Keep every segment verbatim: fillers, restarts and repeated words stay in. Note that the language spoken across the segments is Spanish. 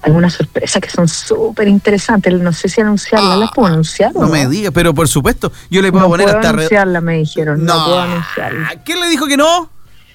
algunas sorpresas que son súper interesantes. No sé si anunciarlas, ah, ¿las puedo anunciar? No, no me digas, pero por supuesto, yo le puedo no poner puedo hasta... anunciarlas, me dijeron, no, no puedo anunciarlas. ¿Quién le dijo que no?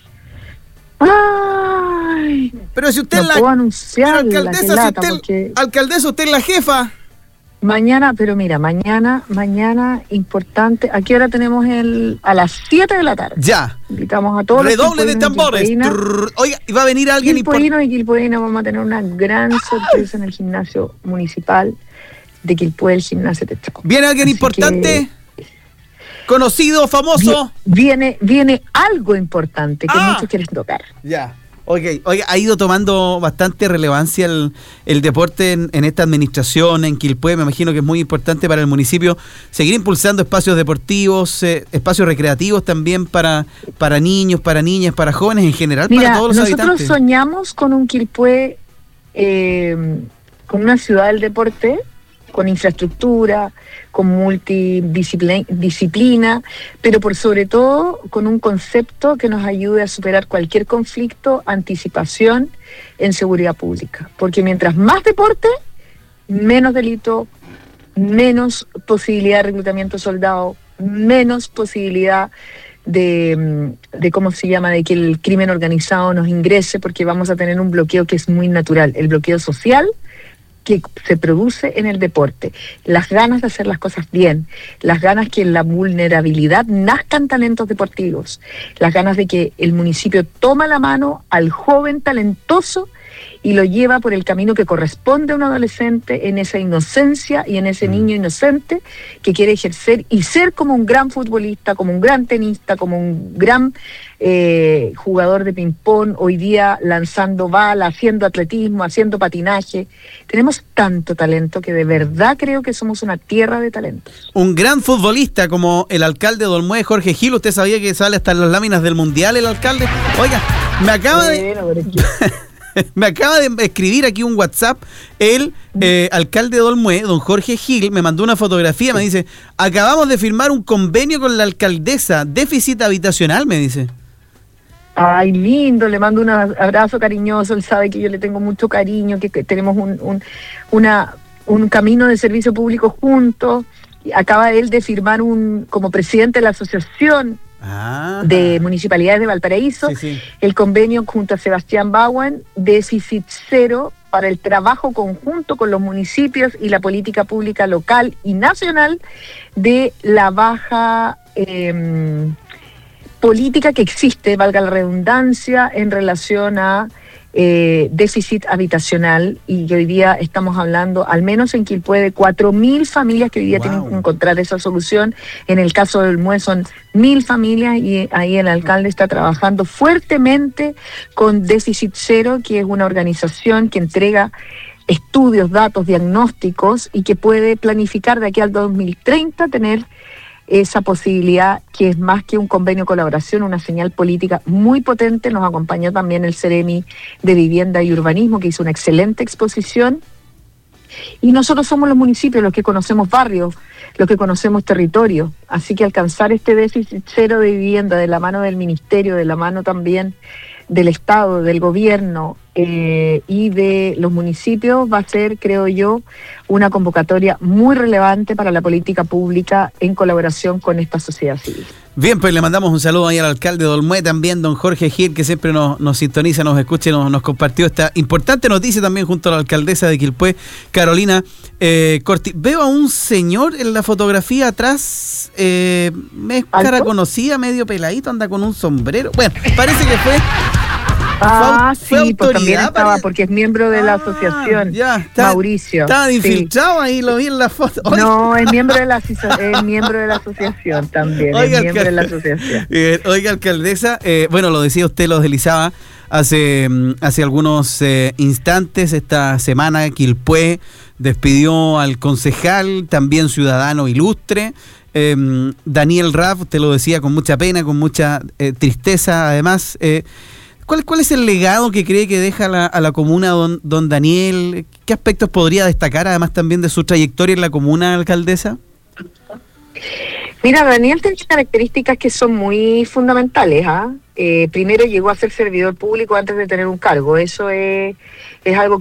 Ay, pero si usted no es la... puedo anunciarla, alcaldesa, si lata, usted... porque... alcaldesa, usted es la jefa. Mañana, pero mira, mañana, mañana, importante, ¿a qué hora tenemos el...? A las siete de la tarde. Ya. Invitamos a todos Redoble de tambores. Trrr, oiga, ¿y va a venir alguien importante? Quilpueino y Quilpueina vamos a tener una gran sorpresa en el gimnasio municipal de Quilpué, el gimnasio Techado. ¿Viene alguien Así importante? Que... ¿Conocido, famoso? Viene, viene algo importante que ah. muchos quieren tocar. Ya. Oye, oye, ha ido tomando bastante relevancia el, el deporte en, en esta administración, en Quilpué. Me imagino que es muy importante para el municipio seguir impulsando espacios deportivos, eh, espacios recreativos también para, para niños, para niñas, para jóvenes en general, Mira, para todos los nosotros habitantes. Nosotros soñamos con un Quilpué, eh, con una ciudad del deporte, con infraestructura, con multidisciplina, pero por sobre todo con un concepto que nos ayude a superar cualquier conflicto, anticipación en seguridad pública. Porque mientras más deporte, menos delito, menos posibilidad de reclutamiento de soldados, menos posibilidad de, de, ¿cómo se llama?, de que el crimen organizado nos ingrese, porque vamos a tener un bloqueo que es muy natural, el bloqueo social, que se produce en el deporte, las ganas de hacer las cosas bien, las ganas que en la vulnerabilidad nazcan talentos deportivos, las ganas de que el municipio toma la mano al joven talentoso y lo lleva por el camino que corresponde a un adolescente en esa inocencia y en ese niño inocente que quiere ejercer y ser como un gran futbolista, como un gran tenista, como un gran eh, jugador de ping-pong, hoy día lanzando bala, haciendo atletismo, haciendo patinaje. Tenemos tanto talento que de verdad creo que somos una tierra de talentos. Un gran futbolista como el alcalde de Olmué, Jorge Gil. ¿Usted sabía que sale hasta en las láminas del Mundial el alcalde? Oiga, me acaba bueno, de... Me acaba de escribir aquí un WhatsApp el eh, alcalde de Olmué, don Jorge Gil, me mandó una fotografía, me dice, acabamos de firmar un convenio con la alcaldesa, déficit habitacional, me dice. Ay, lindo, le mando un abrazo cariñoso, él sabe que yo le tengo mucho cariño, que, que tenemos un, un, una, un camino de servicio público juntos. Acaba él de firmar un como presidente de la asociación Ah, de Municipalidades de Valparaíso, sí, sí. el convenio junto a Sebastián Bauen, déficit cero para el trabajo conjunto con los municipios y la política pública local y nacional de la baja eh, política que existe, valga la redundancia, en relación a eh, déficit habitacional, y que hoy día estamos hablando, al menos en Quilpué, de cuatro mil familias que hoy día wow. tienen que encontrar esa solución. En el caso del Olmué son mil familias, y ahí el alcalde está trabajando fuertemente con Déficit Cero, que es una organización que entrega estudios, datos, diagnósticos, y que puede planificar de aquí al dos mil treinta tener esa posibilidad, que es más que un convenio de colaboración, una señal política muy potente. Nos acompañó también el Ceremi de Vivienda y Urbanismo, que hizo una excelente exposición. Y nosotros somos los municipios los que conocemos barrios, los que conocemos territorio. Así que alcanzar este déficit cero de vivienda de la mano del ministerio, de la mano también del Estado, del gobierno eh, y de los municipios, va a ser, creo yo, una convocatoria muy relevante para la política pública en colaboración con esta sociedad civil. Bien, pues le mandamos un saludo ahí al alcalde de Olmué, también don Jorge Gil, que siempre nos, nos sintoniza, nos escucha y nos, nos compartió esta importante noticia también junto a la alcaldesa de Quilpué, Carolina eh, Corti. Veo a un señor en la fotografía atrás, eh, es cara conocida, medio peladito, anda con un sombrero. Bueno, parece que fue... Ah, fue, sí, pues también estaba, para... porque es miembro de la ah, asociación, ya, está, Mauricio. Estaba infiltrado sí. ahí, lo vi en la foto. Oiga. No, es miembro de la es miembro de la asociación también, oiga, es miembro de la asociación. Eh, oiga, alcaldesa, eh, bueno, lo decía usted, lo deslizaba hace, hace algunos eh, instantes, esta semana Quilpué despidió al concejal, también ciudadano ilustre, eh, Daniel Raff, usted lo decía con mucha pena, con mucha eh, tristeza, además, eh, ¿Cuál, ¿Cuál es el legado que cree que deja la, a la comuna don, don Daniel? ¿Qué aspectos podría destacar, además también de su trayectoria en la comuna, alcaldesa? Mira, Daniel tiene características que son muy fundamentales. ¿eh? Eh, primero, llegó a ser servidor público antes de tener un cargo. Eso es, es algo